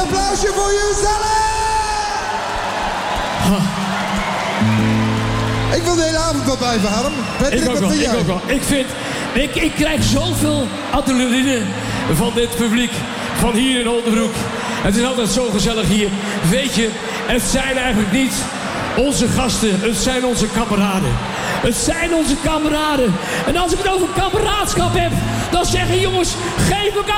applausje voor jezelf! Ik wil de hele avond wel blijven, Harm. Ik ook wel. Ik krijg zoveel adrenaline van dit publiek. Van hier in Oldenbroek. Het is altijd zo gezellig hier. Weet je, het zijn eigenlijk niet onze gasten. Het zijn onze kameraden. Het zijn onze kameraden. En als ik het over kameraadschap heb, dan zeggen jongens, geef elkaar